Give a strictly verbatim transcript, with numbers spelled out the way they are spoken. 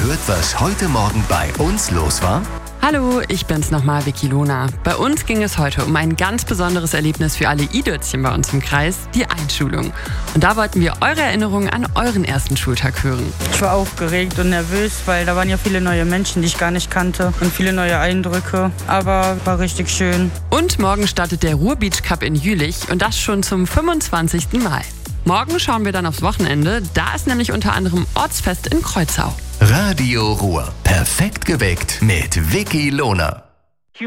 gehört, was heute Morgen bei uns los war? Hallo, ich bin's nochmal, Vicky Lona. Bei uns ging es heute um ein ganz besonderes Erlebnis für alle I-Dötzchen bei uns im Kreis, die Einschulung. Und da wollten wir eure Erinnerungen an euren ersten Schultag hören. Ich war aufgeregt und nervös, weil da waren ja viele neue Menschen, die ich gar nicht kannte und viele neue Eindrücke, aber war richtig schön. Und morgen startet der Ruhr-Beach Cup in Jülich und das schon zum fünfundzwanzigsten Mal. Morgen schauen wir dann aufs Wochenende, da ist nämlich unter anderem Ortsfest in Kreuzau. Radio Ruhr. Perfekt geweckt mit Vicky Lona.